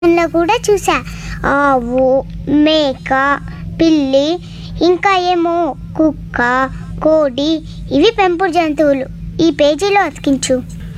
లో కూడా చూసా. ఆవు, మేక, పిల్లి, ఇంకా ఏమో కుక్క, కోడి, ఇవి పెంపుడు జంతువులు. ఈ పేజీలో అతికించు.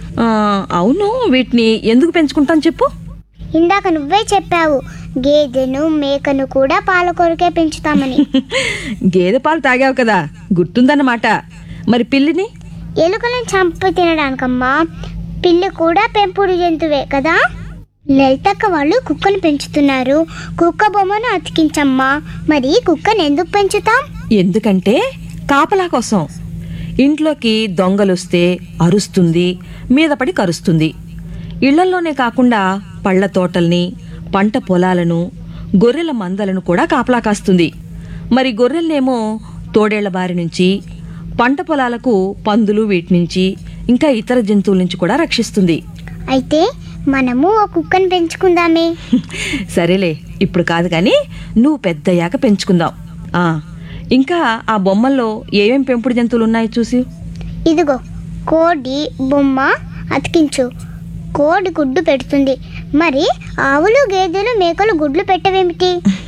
అవును, వీటిని ఎందుకు పెంచుకుంటాం చెప్పు. ఇందాక నువ్వే చెప్పావు, గేదెను మేకను కూడా పాల కొరకే పెంచుతామని. గేదె పాలు తాగావు కదా, గుర్తుందన్నమాట. మరి పిల్లిని? ఎలుకలను చంపి తినడానికమ్మా. పిల్లి కూడా పెంపుడు జంతువే కదా. లలితక్క వాళ్ళు కుక్కను పెంచుతున్నారు. కుక్క బొమ్మను అతికించమ్మా. మరి కుక్కను ఎందుకు పెంచుతాం? ఎందుకంటే కాపలా కోసం. ఇంట్లోకి దొంగలొస్తే అరుస్తుంది, మీద పడి కరుస్తుంది. ఇళ్లల్లోనే కాకుండా పళ్ళ తోటల్ని, పంట పొలాలను, గొర్రెల మందలను కూడా కాపలా కాస్తుంది. మరి గొర్రెలనేమో తోడేళ్ల బారి నుంచి, పంట పొలాలకు పందులు వీటి నుంచి, ఇంకా ఇతర జంతువుల నుంచి కూడా రక్షిస్తుంది. అయితే మనము ఓ కుక్కను పెంచుకుందామే. సరేలే, ఇప్పుడు కాదు కానీ నువ్వు పెద్దయ్యాక పెంచుకుందాం. ఇంకా ఆ బొమ్మల్లో ఏమేం పెంపుడు జంతువులు ఉన్నాయి చూసి. ఇదిగో కోడి బొమ్మ అతికించు. కోడి గుడ్డు పెడుతుంది. మరి ఆవులు, గేదెలు, మేకలు గుడ్లు పెట్టవేమిటి?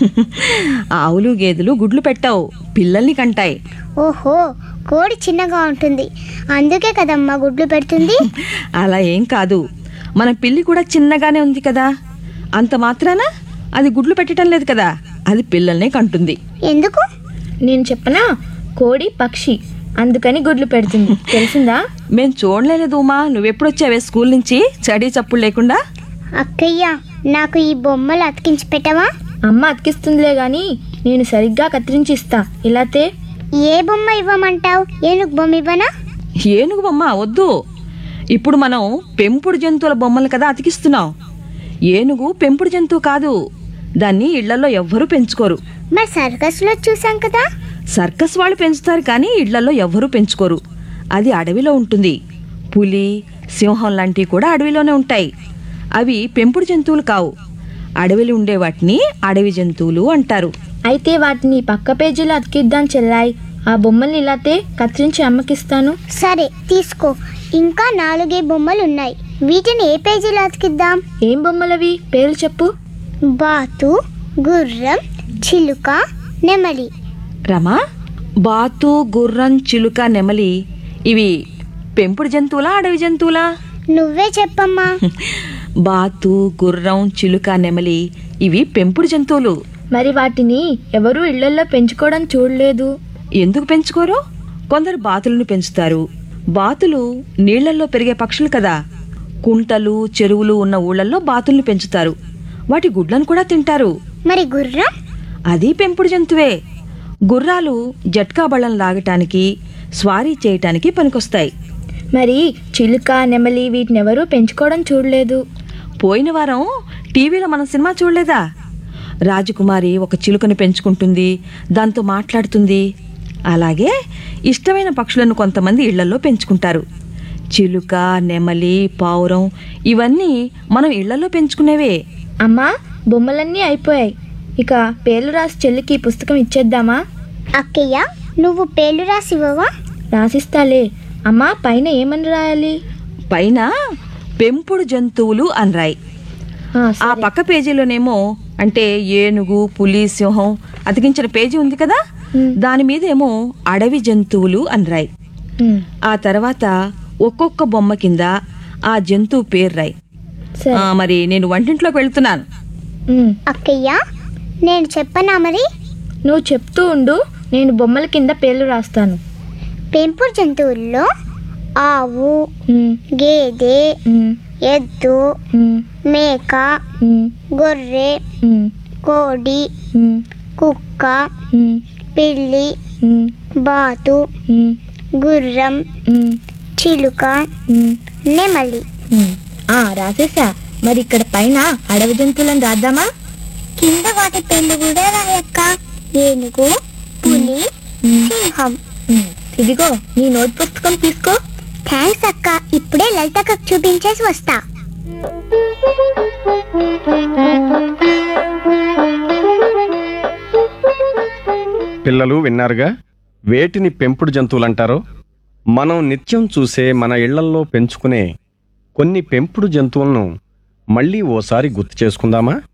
ఆవులు గేదెలు గుడ్లు పెట్టావు, పిల్లల్ని కంటాయి. ఓహో, కోడి చిన్నగా ఉంటుంది, అందుకే కదమ్మా గుడ్లు పెడుతుంది. అలా ఏం కాదు, మన పిల్లి కూడా చిన్నగానే ఉంది కదా, అంత మాత్రాన అది గుడ్లు పెట్టడం లేదు కదా, అది పిల్లల్నే కంటుంది. ఎందుకు? నేను చెప్పనా, కోడి పక్షి, అందుకని గుడ్లు పెడుతుంది. తెలిసిందా? మేం చూడలేదు ఉమా, నువ్వెప్పుడొచ్చావే స్కూల్ నుంచి చడి చప్పుడు లేకుండా? అక్కయ్య, నాకు ఈ బొమ్మలు అతికించి పెట్టవా? అమ్మ అతికిస్తుందిలే గాని నేను సరిగ్గా కత్తిరించి ఇస్తా. ఇలాతే. ఏ బొమ్మ ఇవ్వమంటావు? ఏనుగు బొమ్మ ఇవ్వనా? ఏనుగు బొమ్మ వద్దు. ఇప్పుడు మనం పెంపుడు జంతువుల బొమ్మలు కదా అతికిస్తున్నాం. ఏనుగు పెంపుడు జంతువు కాదు, దాన్ని ఇళ్లలో ఎవ్వరూ పెంచుకోరు. మరి సర్కస్లో చూసాం కదా. సర్కస్ వాళ్ళు పెంచుతారు కానీ ఇళ్లలో ఎవ్వరూ పెంచుకోరు. అది అడవిలో ఉంటుంది. పులి, సింహం లాంటివి కూడా అడవిలోనే ఉంటాయి. అవి పెంపుడు జంతువులు కావు. అడవిలో ఉండే వాటిని అడవి జంతువులు అంటారు. అయితే వాటిని పక్క పేజీలో అతికిద్దాం చెల్లాయి. ఆ బొమ్మల్ని ఇలాతే కత్తిరించి అమ్మకిస్తాను. సరే తీసుకో. ఇంకా 4 బొమ్మలు ఉన్నాయి. వీటిని ఏ పేజీలో అతికిద్దాం? ఏం బొమ్మలవి? పేర్లు చెప్పు. బాతు, గుర్రం, చిలుక, నెమలి. రమా, బాతు, గుర్రం, చిలుక, నెమలి ఇవి పెంపుడు జంతువులా అడవి జంతువులా? నువ్వే చెప్పమ్మా. బాతు, గుర్రం, చిలుక, నెమలి ఇవి పెంపుడు జంతువులు. మరి వాటిని ఎవరూ ఇళ్లల్లో పెంచుకోవడం చూడలేదు. ఎందుకు పెంచుకోరు? కొందరు బాతులను పెంచుతారు. బాతులు నీళ్లల్లో పెరిగే పక్షులు కదా. కుంటలు, చెరువులు ఉన్న ఊళ్ళల్లో బాతుల్ని పెంచుతారు. వాటి గుడ్లను కూడా తింటారు. మరి గుర్రం? అది పెంపుడు జంతువే. గుర్రాలు జట్కా బళ్ళను లాగటానికి, స్వారీ చేయటానికి పనికొస్తాయి. మరి చిలుక, నెమలి వీటినెవరూ పెంచుకోవడం చూడలేదు. పోయిన వారం టీవీలో మనం సినిమా చూడలేదా? రాజకుమారి ఒక చిలుకని పెంచుకుంటుంది, దాంతో మాట్లాడుతుంది. అలాగే ఇష్టమైన పక్షులను కొంతమంది ఇళ్లలో పెంచుకుంటారు. చిలుక, నెమలి, పావురం ఇవన్నీ మనం ఇళ్లలో పెంచుకునేవే. అమ్మా, బొమ్మలన్నీ అయిపోయాయి. ఇక పేర్లు రాసి చెల్లికి పుస్తకం ఇచ్చేద్దామా? అక్కయ్య, నువ్వు పేర్లు రాసివ్వవా? రాసిస్తాలే. అమ్మా, పైన ఏమని రాయాలి? పైన పెంపుడు జంతువులు అని రాయి. ఆ పక్క పేజీలోనేమో అంటే ఏనుగు, పులి, సింహం అతికించిన పేజీ ఉంది కదా, దాని మీద ఏమో అడవి జంతువులు అని రాయి. ఆ తర్వాత ఒక్కొక్క బొమ్మ కింద ఆ జంతువు పేరు రాయి. మరి నేను వంటింట్లోకి వెళ్తున్నాను. అక్కయ్య, నేను చెప్పనా మరి? నువ్వు చెప్తూ ఉండు, నేను బొమ్మల కింద పేర్లు రాస్తాను. పెంపుడు జంతువుల్లో ఆవు, గేదె, ఎద్దు, మేక, గొర్రె, కోడి, కుక్క, పిల్లి, బాతు, గుర్రం, చిలుక, నెమలి. రాసేసా. మరి ఇక్కడ పైన అడవి జంతువులను రాద్దామా? కింద వాటి పేర్లు కూడా రాయక్క. ఏనుగు, పులి, సింహం. ఇదిగో నీ నోట్ పుస్తకం తీసుకో. థ్యాంక్స్ అక్క. ఇప్పుడే లలితకు చూపించేసి వస్తా. పిల్లలు విన్నారుగా, వేటిని పెంపుడు జంతువులంటారో. మనం నిత్యం చూసే, మన ఇళ్లల్లో పెంచుకునే కొన్ని పెంపుడు జంతువులను మళ్ళీ ఓసారి గుర్తు చేసుకుందామా?